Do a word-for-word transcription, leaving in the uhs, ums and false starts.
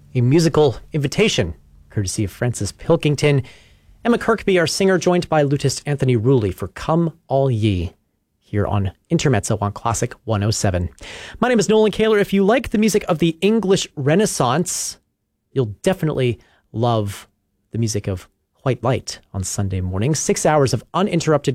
a musical invitation, courtesy of Francis Pilkington. Emma Kirkby, our singer, joined by lutist Anthony Rulli for Come All Ye, here on Intermezzo on Classic one oh seven. My name is Nolan Kaler. If you like the music of the English Renaissance, you'll definitely love the music of White Light on Sunday morning. Six hours of uninterrupted